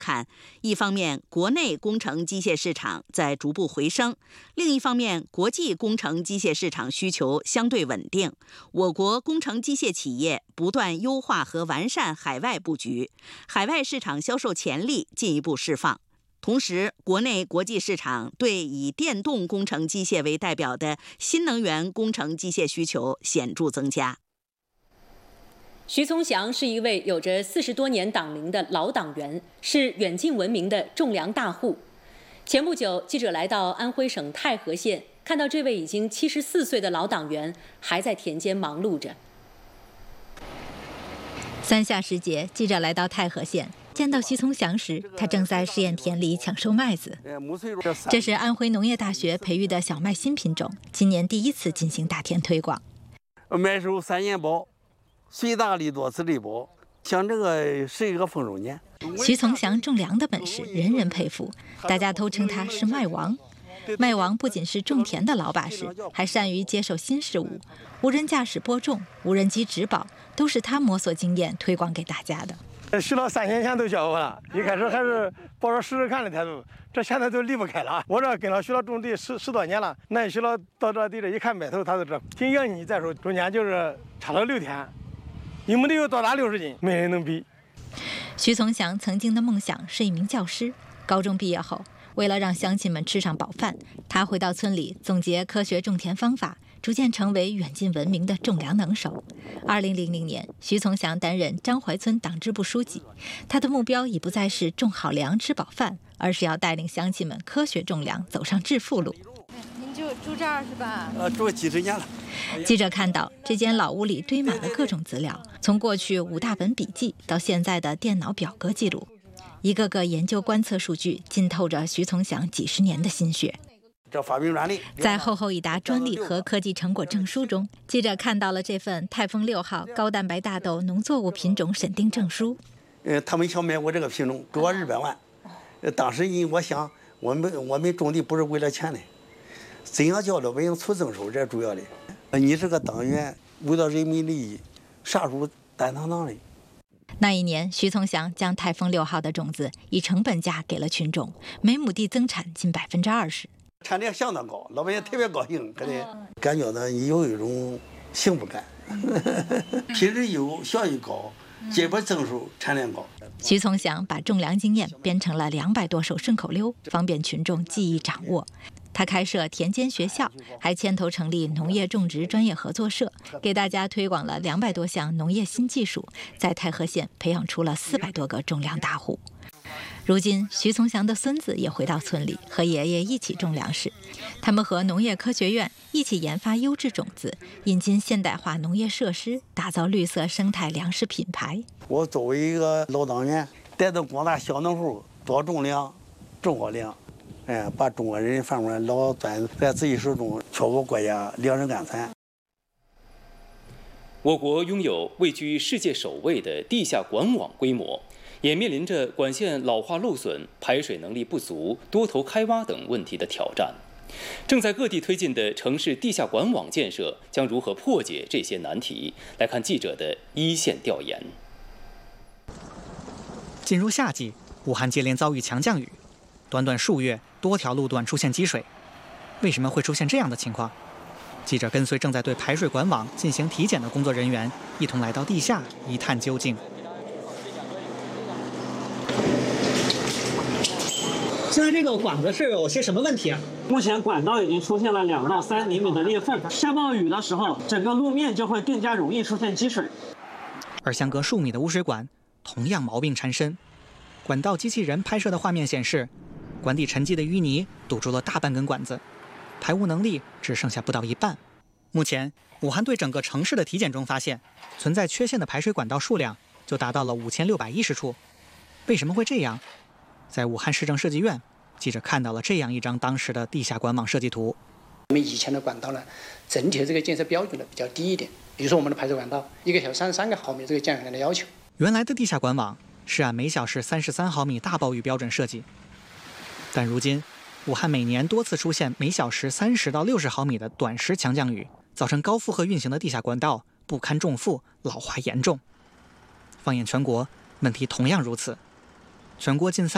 看，一方面国内工程机械市场在逐步回升，另一方面国际工程机械市场需求相对稳定，我国工程机械企业不断优化和完善海外布局，海外市场销售潜力进一步释放。同时，国内国际市场对以电动工程机械为代表的新能源工程机械需求显著增加。 徐从祥是一位有着40多年党龄的老党员，是远近闻名的种粮大户。前不久，记者来到安徽省太和县，看到这位已经74岁的老党员还在田间忙碌着。 三下时节，记者来到太和县。见到徐从祥时，他正在试验田里抢收麦子。这是安徽农业大学培育的小麦新品种，今年第一次进行大田推广。 麦收3年包，随大粒多次粒包，像这个是一个丰收年。 徐从祥种粮的本事人人佩服，大家都称他是麦王。麦王不仅是种田的老把式，还善于接受新事物，无人驾驶播种、无人机植保，都是他摸索经验推广给大家的。 徐老3年前都教我了，一开始还是抱着试试看的态度，这现在都离不开了。我这跟了徐老种地十多年了，那徐老到这地里一看麦头，他就知道挺养你。再说中间就是差了6天，一亩地有多大60斤，没人能比。 徐从祥曾经的梦想是一名教师，高中毕业后，为了让乡亲们吃上饱饭，他回到村里总结科学种田方法，逐渐成为远近闻名的种粮能手。2000年，徐从祥担任张淮村党支部书记，他的目标已不再是种好粮吃饱饭，而是要带领乡亲们科学种粮，走上致富路。 您就住这儿是吧？ 住几十年了。 记者看到这间老屋里堆满了各种资料，从过去5大本笔记到现在的电脑表格记录，一个个研究观测数据浸透着徐从祥几十年的心血。 这发明专利， 在厚厚一沓专利和科技成果证书中，记者看到了这份泰丰6号高蛋白大豆农作物品种审定证书。 他们想买我这个品种，给我200万。当时我想，我们种地不是为了钱的，怎样叫老百姓出增收，这是主要的。你这个党员为了人民利益，啥时候担当的？ 那一年，徐从祥将泰丰6号的种子以成本价给了群众，每亩地增产近20%。 产量相当高，老百姓特别高兴，感觉到你有一种幸福感，品质优，效益高，结果增收，产量高。 徐从祥把种粮经验编成了200多首顺口溜，方便群众记忆掌握。他开设田间学校，还牵头成立农业种植专业合作社，给大家推广了200多项农业新技术，在太和县培养出了400多个种粮大户。如今，徐从祥的孙子也回到村里，和爷爷一起种粮食。他们和农业科学院一起研发优质种子，引进现代化农业设施，打造绿色生态粮食品牌。 我作为一个老党员，带动广大小农户多种粮，种好粮，把中国人饭碗老攥在自己手中，确保国家粮食安全。 我国拥有位居世界首位的地下管网规模，也面临着管线老化漏损、排水能力不足、多头开挖等问题的挑战。正在各地推进的城市地下管网建设将如何破解这些难题？来看记者的一线调研。 进入夏季，武汉接连遭遇强降雨，短短数月，多条路段出现积水。为什么会出现这样的情况？记者跟随正在对排水管网进行体检的工作人员，一同来到地下一探究竟。 现在这个管子是有些什么问题啊？ 目前管道已经出现了2到3厘米的裂缝，下暴雨的时候，整个路面就会更加容易出现积水。 而相隔数米的污水管同样毛病缠身。管道机器人拍摄的画面显示，管底沉积的淤泥堵住了大半根管子，排污能力只剩下不到一半。目前，武汉对整个城市的体检中发现，存在缺陷的排水管道数量就达到了5610处。为什么会这样？在武汉市政设计院，记者看到了这样一张当时的地下管网设计图。 我们以前的管道呢，整体的这个建设标准呢比较低一点。比如说我们的排水管道，1个小时33个毫米这个降雨量的要求。 原来的地下管网是按每小时33毫米大暴雨标准设计，但如今武汉每年多次出现每小时30到60毫米的短时强降雨，造成高负荷运行的地下管道不堪重负，老化严重。放眼全国，问题同样如此。全国近